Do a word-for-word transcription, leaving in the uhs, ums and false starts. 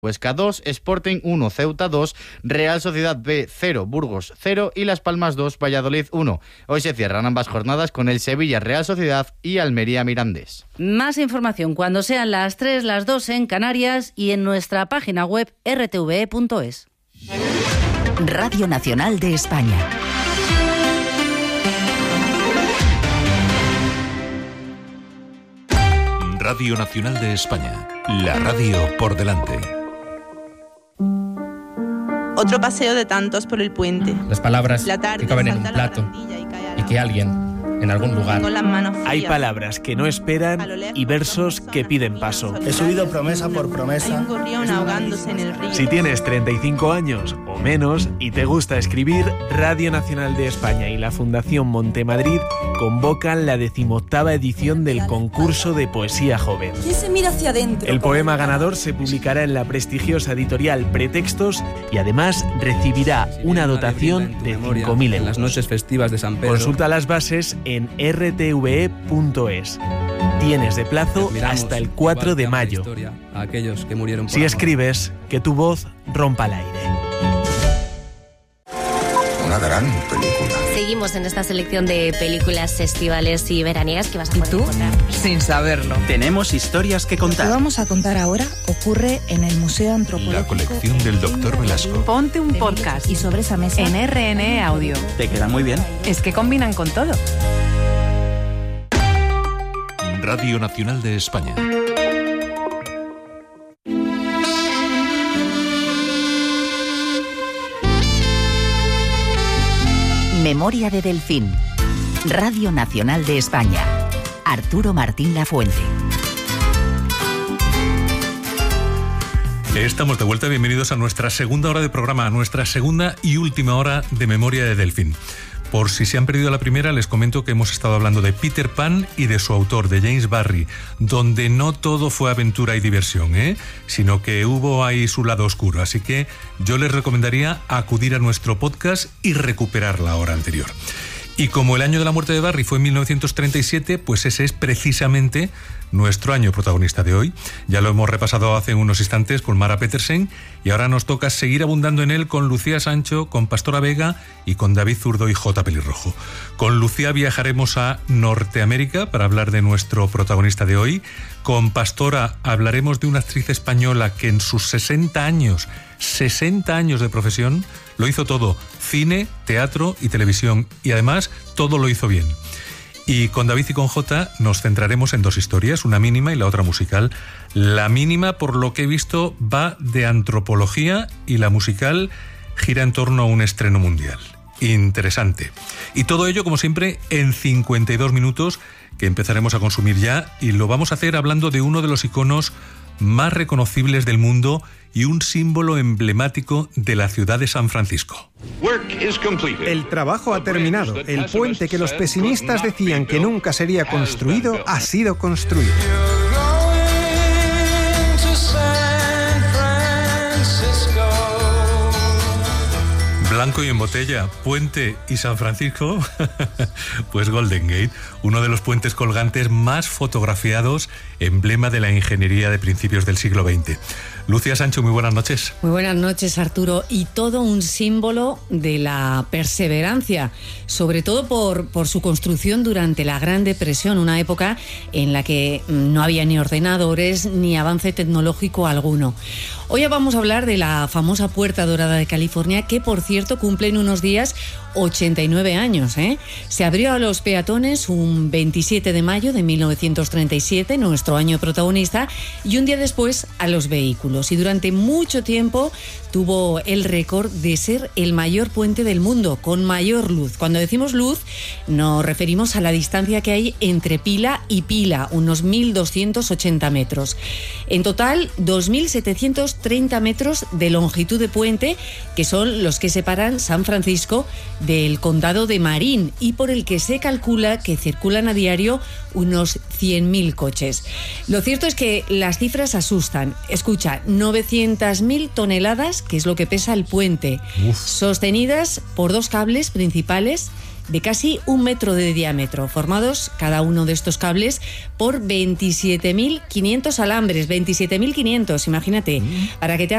Huesca dos, Sporting uno, Ceuta dos, Real Sociedad B cero, Burgos cero y Las Palmas dos, Valladolid uno. Hoy se cierran ambas jornadas con el Sevilla Real Sociedad y Almería Mirandés. Más información cuando sean las tres, las dos en Canarias y en nuestra página web erre te ve e punto es. Radio Nacional de España. Radio Nacional de España. La radio por delante. Otro paseo de tantos por el puente. Las palabras La tarde, que caben en un salta la plato barandilla y cae a y la que alguien, en algún lugar... Con las manos frías. Hay palabras que no esperan y versos que piden paso. He subido promesa por promesa. Hay un gorrión ahogándose en el río. Si tienes treinta y cinco años o menos y te gusta escribir, Radio Nacional de España y la Fundación Montemadrid convocan la decimoctava edición del concurso de poesía joven. ¿Quién se mira hacia adentro? El poema ganador se publicará en la prestigiosa editorial Pretextos y además recibirá una dotación de cinco mil euros. En las noches festivas de San Pedro. Consulta las bases en erre te ve e punto es. Tienes de plazo hasta el cuatro de mayo. A aquellos que murieron por Si amor. escribes, que tu voz rompa el aire. Una gran película. Seguimos en esta selección de películas estivales y veraniegas que vas a ¿Y poder tú? encontrar. Sin saberlo. Tenemos historias que Lo que contar. vamos a contar ahora ocurre en el Museo Antropológico. La colección del doctor Velasco. Ponte un podcast Y sobre esa mesa... en erre ene e Audio. Te queda muy bien. Es que combinan con todo. Radio Nacional de España. Memoria de Delfín. Radio Nacional de España. Arturo Martín Lafuente. Estamos de vuelta, bienvenidos a nuestra segunda hora de programa, a nuestra segunda y última hora de Memoria de Delfín. Por si se han perdido la primera, les comento que hemos estado hablando de Peter Pan y de su autor, de James Barrie, donde no todo fue aventura y diversión, ¿eh? sino que hubo ahí su lado oscuro. Así que yo les recomendaría acudir a nuestro podcast y recuperar la hora anterior. Y como el año de la muerte de Barrie fue en mil novecientos treinta y siete, pues ese es precisamente nuestro año protagonista de hoy. Ya lo hemos repasado hace unos instantes con Mara Petersen y ahora nos toca seguir abundando en él con Lucía Sancho, con Pastora Vega y con David Zurdo y J. Pelirrojo. Con Lucía viajaremos a Norteamérica para hablar de nuestro protagonista de hoy. Con Pastora hablaremos de una actriz española que en sus sesenta años, sesenta años de profesión, lo hizo todo: cine, teatro y televisión, y además todo lo hizo bien. Y con David y con Jota nos centraremos en dos historias, una mínima y la otra musical. La mínima, por lo que he visto, va de antropología y la musical gira en torno a un estreno mundial. Interesante. Y todo ello, como siempre, en cincuenta y dos minutos que empezaremos a consumir ya, y lo vamos a hacer hablando de uno de los iconos más reconocibles del mundo y un símbolo emblemático de la ciudad de San Francisco. El trabajo ha terminado. El puente que los pesimistas decían que nunca sería construido ha sido construido. Blanco y en botella, puente y San Francisco, pues Golden Gate, uno de los puentes colgantes más fotografiados, emblema de la ingeniería de principios del siglo veinte. Lucía Sancho, muy buenas noches. Muy buenas noches, Arturo. Y todo un símbolo de la perseverancia, sobre todo por, por su construcción durante la Gran Depresión, una época en la que no había ni ordenadores ni avance tecnológico alguno. Hoy vamos a hablar de la famosa Puerta Dorada de California, que por cierto cumple en unos días ochenta y nueve años. ¿eh? Se abrió a los peatones un veintisiete de mayo de mil novecientos treinta y siete, nuestro año protagonista, y un día después a los vehículos. Y durante mucho tiempo tuvo el récord de ser el mayor puente del mundo, con mayor luz. Cuando decimos luz, nos referimos a la distancia que hay entre pila y pila, unos mil doscientos ochenta metros. En total, dos mil setecientos treinta metros de longitud de puente, que son los que separan San Francisco del condado de Marin, y por el que se calcula que circulan a diario unos cien mil coches. Lo cierto es que las cifras asustan. Escucha, novecientas mil toneladas, que es lo que pesa el puente, Uf. sostenidas por dos cables principales de casi un metro de diámetro, formados cada uno de estos cables por veintisiete mil quinientos alambres, veintisiete mil quinientos, imagínate, mm. para que te